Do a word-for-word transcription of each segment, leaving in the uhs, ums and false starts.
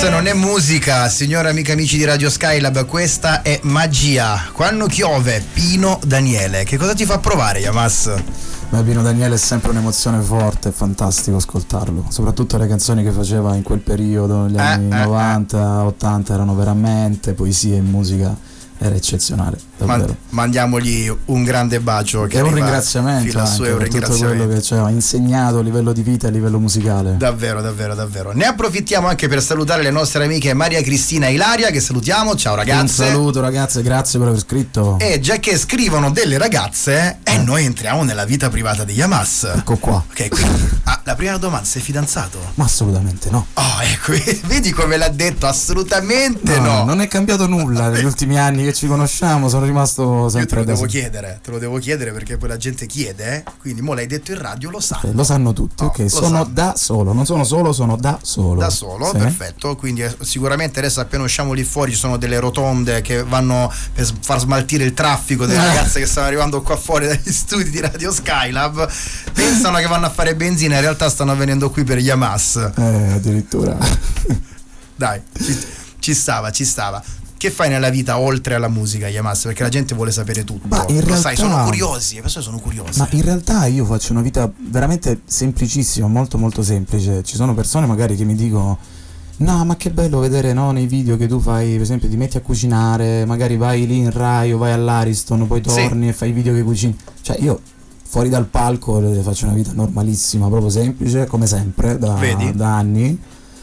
Questa non è musica, signore amiche e amici di Radio Skylab, questa è magia. Quando piove, Pino Daniele, che cosa ti fa provare, Yamas? Beh, Pino Daniele è sempre un'emozione forte, è fantastico ascoltarlo, soprattutto le canzoni che faceva in quel periodo, negli anni eh, novanta, eh. ottanta, erano veramente poesia in musica. Era eccezionale, davvero. Mandiamogli un grande bacio che è un ringraziamento anche per per tutto quello che ci ha insegnato a livello di vita e a livello musicale. Davvero, davvero, davvero. Ne approfittiamo anche per salutare le nostre amiche Maria Cristina e Ilaria, che salutiamo. Ciao ragazze. Un saluto ragazze, grazie per aver scritto. E già che scrivono delle ragazze, e eh. noi entriamo nella vita privata di Yamas. Ecco qua. Ok, quindi ah, la prima domanda, sei fidanzato? Ma assolutamente no. Oh, ecco, vedi come l'ha detto, assolutamente no. no. Non è cambiato nulla negli ultimi anni che ci conosciamo, sono rimasto sempre. Io te lo devo chiedere, te lo devo chiedere perché poi la gente chiede, eh? Quindi mo l'hai detto in radio, lo sanno. Eh, lo sanno tutti, oh, ok, sono sanno. Da solo, non sono solo, sono da solo. Da solo, sì. Perfetto, quindi eh, sicuramente adesso appena usciamo lì fuori ci sono delle rotonde che vanno per far smaltire il traffico delle eh. ragazze che stanno arrivando qua fuori dagli studi di Radio Skylab, pensano che vanno a fare benzina, in realtà stanno venendo qui per Yamas. Eh, addirittura. Dai, ci, ci stava, ci stava. Che fai nella vita oltre alla musica, Yamas? Perché la gente vuole sapere tutto. Ma in Lo realtà, sai, sono curiosi, le persone sono curiose. Ma in realtà io faccio una vita veramente semplicissima, molto molto semplice. Ci sono persone magari che mi dicono: no, ma che bello vedere, no, nei video che tu fai, per esempio ti metti a cucinare, magari vai lì in Rai o vai all'Ariston, poi torni sì. e fai i video che cucini. Cioè io fuori dal palco faccio una vita normalissima, proprio semplice, come sempre, da, da anni.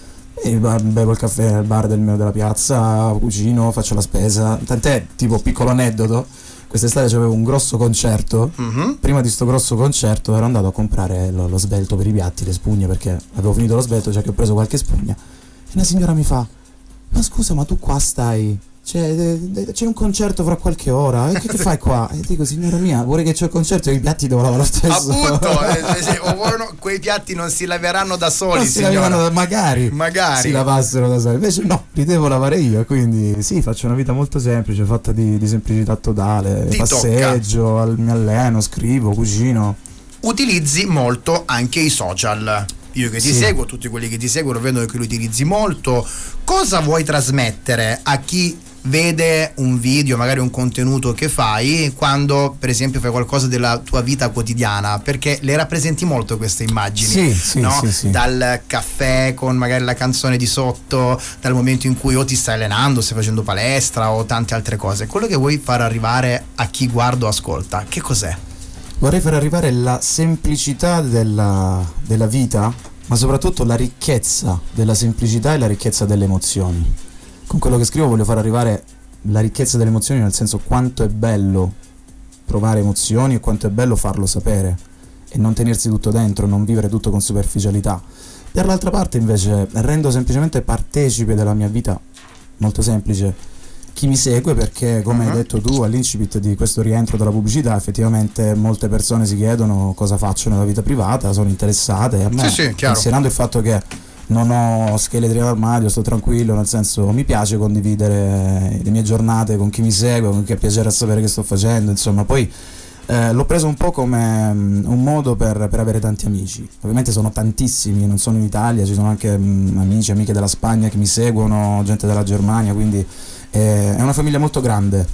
E bevo il caffè al bar del mio, della piazza, cucino, faccio la spesa. Tant'è, tipo, piccolo aneddoto, quest'estate c'avevo un grosso concerto. Mm-hmm. Prima di sto grosso concerto ero andato a comprare lo, lo svelto per i piatti, le spugne, perché avevo finito lo svelto, cioè che ho preso qualche spugna. E una signora mi fa: ma scusa, ma tu qua stai? C'è, c'è un concerto fra qualche ora, e che, che fai qua? E dico: signora mia, vuole che c'è il concerto e i piatti devo lavare lo stesso. Appunto, eh, se, no, quei piatti non si laveranno da soli, non si laveranno da, magari, magari si lavassero da soli, invece no, li devo lavare io. Quindi sì, faccio una vita molto semplice, fatta di, di semplicità totale. Ti passeggio, al, mi alleno, scrivo, cucino. Utilizzi molto anche i social. Io che ti sì. seguo, tutti quelli che ti seguono vedono che lo utilizzi molto. Cosa vuoi trasmettere a chi vede un video, magari un contenuto che fai, quando per esempio fai qualcosa della tua vita quotidiana, perché le rappresenti molto queste immagini, sì, sì, no? sì, sì. Dal caffè con magari la canzone di sotto, dal momento in cui o ti stai allenando, stai facendo palestra o tante altre cose. Quello che vuoi far arrivare a chi guarda o ascolta, che cos'è? Vorrei far arrivare la semplicità della, della vita, ma soprattutto la ricchezza della semplicità e la ricchezza delle emozioni. Con quello che scrivo voglio far arrivare la ricchezza delle emozioni, nel senso quanto è bello provare emozioni e quanto è bello farlo sapere e non tenersi tutto dentro, non vivere tutto con superficialità. Per l'altra parte invece rendo semplicemente partecipe della mia vita, molto semplice, chi mi segue, perché come uh-huh. hai detto tu all'incipit di questo rientro dalla pubblicità, effettivamente molte persone si chiedono cosa faccio nella vita privata, sono interessate a me, sì, sì, considerando il fatto che non ho scheletri all'armadio, sto tranquillo, nel senso mi piace condividere le mie giornate con chi mi segue, con chi ha piacere a sapere che sto facendo, insomma. Poi eh, l'ho preso un po' come um, un modo per, per avere tanti amici. Ovviamente sono tantissimi, non sono in Italia, ci sono anche um, amici, amiche della Spagna che mi seguono, gente della Germania, quindi eh, è una famiglia molto grande.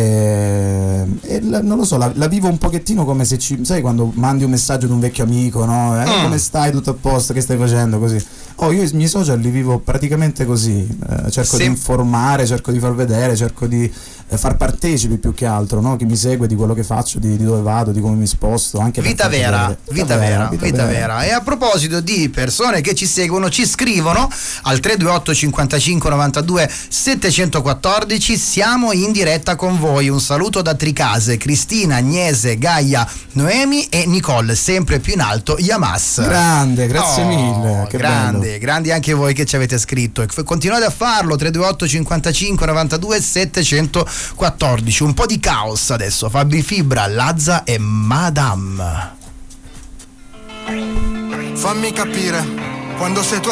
E, e la, non lo so, la, la vivo un pochettino come se ci, sai, quando mandi un messaggio ad un vecchio amico, no? Eh, mm. Come stai, tutto a posto, che stai facendo, così. Oh, io i miei social li vivo praticamente così, eh, cerco sì. di informare, cerco di far vedere, cerco di eh, far partecipi più che altro, no? Chi mi segue di quello che faccio, di, di dove vado, di come mi sposto, anche vita vera, vita, vita vera, vera, vita, vita vera. vera. E a proposito di persone che ci seguono, ci scrivono al tre due otto cinquantacinque novantadue settecentoquattordici, siamo in diretta con voi. Un saluto da Tricase, Cristina, Agnese, Gaia, Noemi e Nicole, sempre più in alto Yamas. Grande, grazie oh, mille, che grande, bello. grandi anche voi che ci avete scritto, e continuate a farlo. Tre due otto cinquantacinque novantadue settecentoquattordici. Un po' di caos adesso. Fabi Fibra, Lazza e Madame. Fammi capire, quando sei tu